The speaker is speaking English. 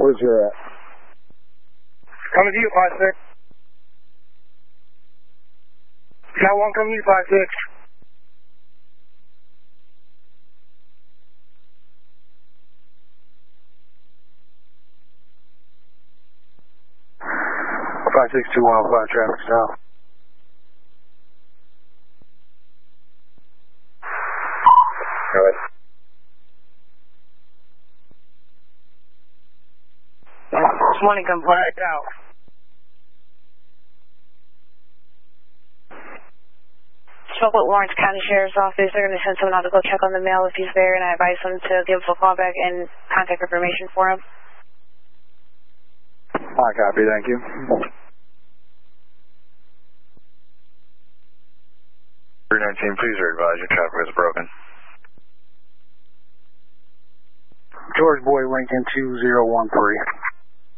Where's your at? Coming to you, 5-6. Now 1 coming to you, 5-6. Five 62105 traffic stop. Go ahead. Money compliant out. Spoke with Lawrence County Sheriff's Office. They're going to send someone out to go check on the mail if he's there, and I advise them to give us a call back and contact information for him. I copy, thank you. 319, please advise your traffic is broken. George Boy, Lincoln 2013.